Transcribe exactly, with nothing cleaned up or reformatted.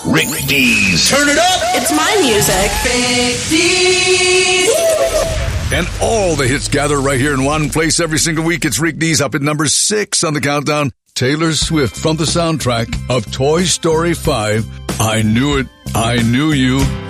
Rick Dees. Turn it up. It's my music. Rick Dees. And all the hits gather right here in one place every single week. It's Rick Dees up at number six on the countdown. Taylor Swift from the soundtrack of Toy Story five. I Knew It, I Knew You.